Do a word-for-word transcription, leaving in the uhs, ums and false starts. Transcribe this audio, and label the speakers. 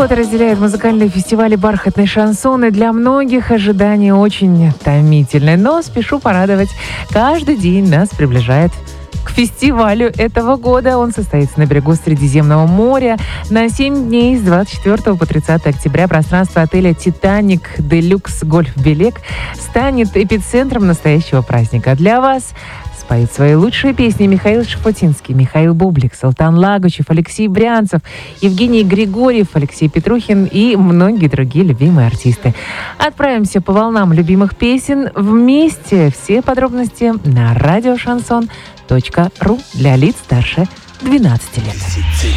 Speaker 1: год разделяет музыкальные фестивали «Бархатный шансон», и для многих ожидание очень томительное. Но спешу порадовать, каждый день нас приближает к фестивалю этого года. Он состоится на берегу Средиземного моря на семь дней с двадцать четвёртого по тридцатое октября. Пространство отеля «Титаник Делюкс Гольф Белек» станет эпицентром настоящего праздника. Для вас споют свои лучшие песни Михаил Шафутинский, Михаил Бублик, Султан Лагучев, Алексей Брянцев, Евгений Григорьев, Алексей Петрухин и многие другие любимые артисты. Отправимся по волнам любимых песен вместе. Все подробности на радиошансон точка ру для лиц старше двенадцати лет.